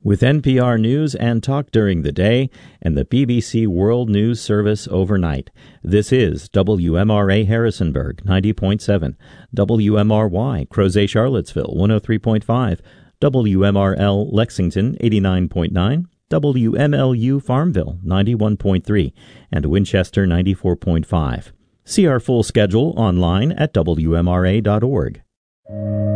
with NPR News and Talk during the day and the BBC World News Service overnight. This is WMRA Harrisonburg, 90.7, WMRY Crozet Charlottesville, 103.5, WMRL Lexington, 89.9, WMLU Farmville, 91.3, and Winchester, 94.5. See our full schedule online at WMRA.org.